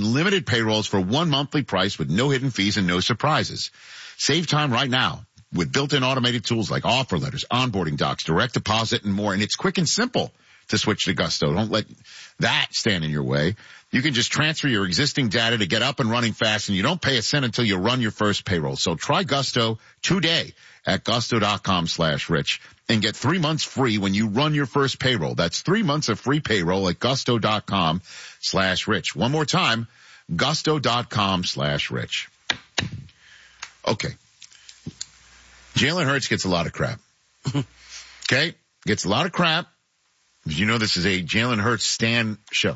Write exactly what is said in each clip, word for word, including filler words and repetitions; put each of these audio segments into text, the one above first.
unlimited payrolls for one monthly price with no hidden fees and no surprises. Save time right now with built-in automated tools like offer letters, onboarding docs, direct deposit, and more. And it's quick and simple to switch to Gusto. Don't let that stand in your way. You can just transfer your existing data to get up and running fast, and you don't pay a cent until you run your first payroll. So try Gusto today at gusto.com slash rich and get three months free when you run your first payroll. That's three months of free payroll at gusto.com slash rich. One more time, gusto.com slash rich. Okay. Jalen Hurts gets a lot of crap. Okay? Gets a lot of crap. You know this is a Jalen Hurts stan show.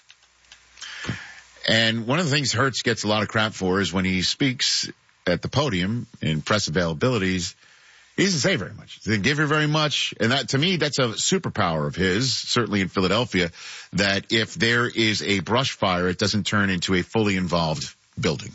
And one of the things Hurts gets a lot of crap for is when he speaks at the podium in press availabilities, he doesn't say very much. He doesn't give you very much. And that, to me, that's a superpower of his, certainly in Philadelphia, that if there is a brush fire, it doesn't turn into a fully involved building.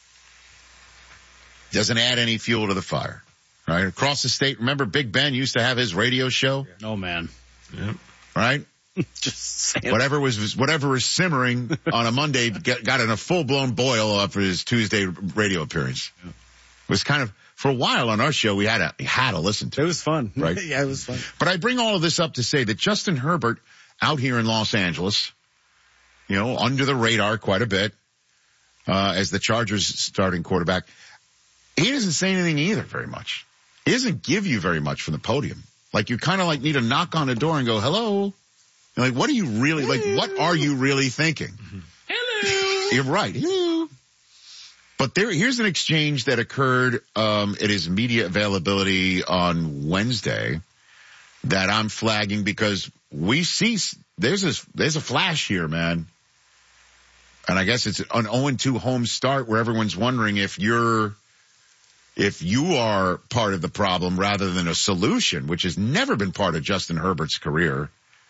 Doesn't add any fuel to the fire. Right? Across the state, remember Big Ben used to have his radio show? Oh, man. Yep. Right? Just saying. Whatever was, whatever was simmering on a Monday got, got in a full-blown boil after his Tuesday radio appearance. Yeah. It was kind of, for a while on our show, we had to, we had to listen to it. It was fun. Right? Yeah, it was fun. But I bring all of this up to say that Justin Herbert out here in Los Angeles, you know, under the radar quite a bit, uh, as the Chargers starting quarterback, he doesn't say anything either very much. He doesn't give you very much from the podium. Like you kind of like need to knock on the door and go, hello. You're like, what are you really, hello. like, what are you really thinking? Mm-hmm. Hello. You're right. Hello. But there, here's an exchange that occurred, um, at his media availability on Wednesday that I'm flagging because we see, there's this, there's a flash here, man. And I guess it's an oh and two home start where everyone's wondering if you're, if you are part of the problem rather than a solution, which has never been part of Justin Herbert's career,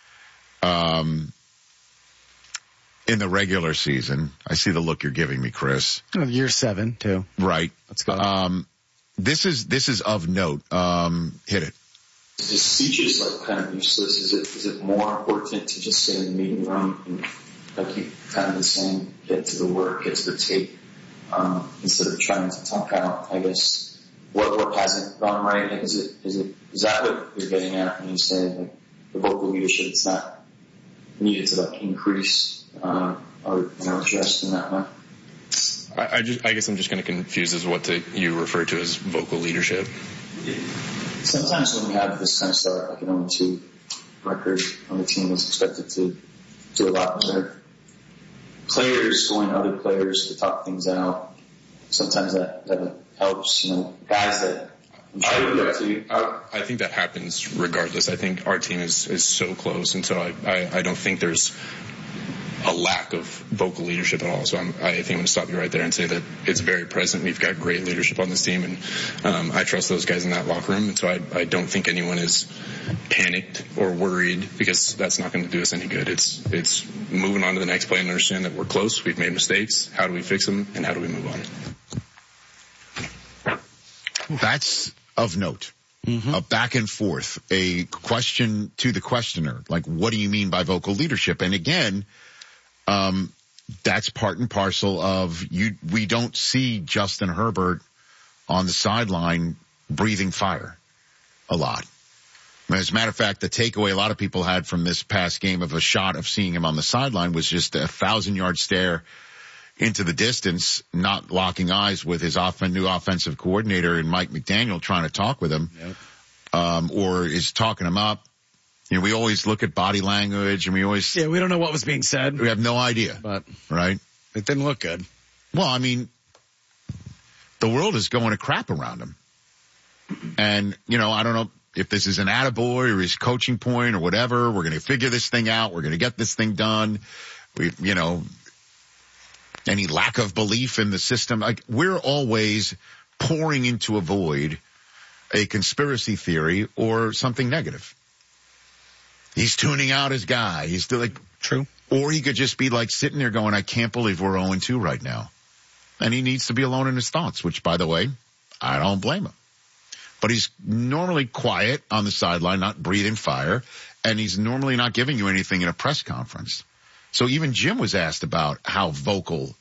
um, in the regular season. I see the look you're giving me, Chris. Oh, year seven, too. Right. Let's go. Um, this is, this is of note. Um, hit it. Is this speech is like kind of useless? Is it, is it more important to just sit in the meeting room and, like you kind of been saying, get to the work, get to the tape? Um, instead of trying to talk out, I guess, what, what hasn't gone right? Like, is it, is it, is that what you're getting at when you say, like, the vocal leadership is not needed to, like, increase, uh, or, you know, addressed in that way? I, I just, I guess I'm just kind of confused as what to, you refer to as vocal leadership. Sometimes when we have this kind of start, like an oh and two record on the team is expected to do a lot better. Players going to other players to talk things out. Sometimes that, that helps, you know, guys that I'm sure you look to. I, I think that happens regardless. I think our team is, is so close, and so I, I, I don't think there's a lack of vocal leadership at all. So I'm, I think I'm going to stop you right there and say that it's very present. We've got great leadership on this team, and um, I trust those guys in that locker room. And so I, I don't think anyone is panicked or worried, because that's not going to do us any good. It's it's moving on to the next play and understand that we're close. We've made mistakes. How do we fix them, and how do we move on? That's of note. Mm-hmm. A back and forth, a question to the questioner, like, what do you mean by vocal leadership? And again, um, that's part and parcel of you. We don't see Justin Herbert on the sideline breathing fire a lot. As a matter of fact, the takeaway a lot of people had from this past game of a shot of seeing him on the sideline was just a thousand yard stare into the distance, not locking eyes with his off- new offensive coordinator and Mike McDaniel trying to talk with him, yep. um, or is talking him up. You know, we always look at body language and we always... Yeah, we don't know what was being said. We have no idea. But right? It didn't look good. Well, I mean, the world is going to crap around him. And, you know, I don't know if this is an attaboy or his coaching point or whatever. We're going to figure this thing out. We're going to get this thing done. We, you know, any lack of belief in the system. Like, we're always pouring into a void a conspiracy theory or something negative. He's tuning out his guy. He's still like, true. Or he could just be like sitting there going, I can't believe we're oh and two right now. And he needs to be alone in his thoughts, which, by the way, I don't blame him. But he's normally quiet on the sideline, not breathing fire, and he's normally not giving you anything in a press conference. So even Jim was asked about how vocal